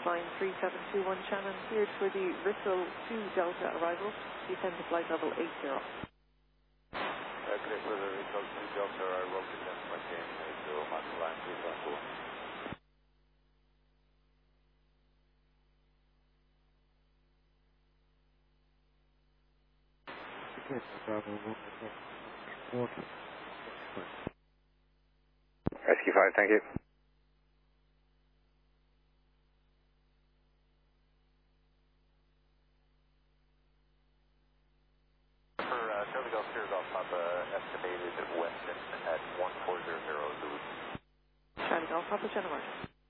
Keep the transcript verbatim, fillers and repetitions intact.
flying three seven two one Shannon, cleared for the Bristol two Delta arrival. Descend to flight level eight zero. Uh, clear for the Bristol two Delta arrival, descend to flight eight zero, master line three seven two one. Rescue five, thank you. For uh, Charlie Golf Sierra Golf Papa, estimated Weston at one four zero zero Zulu. Charlie Golf Papa, Jennifer.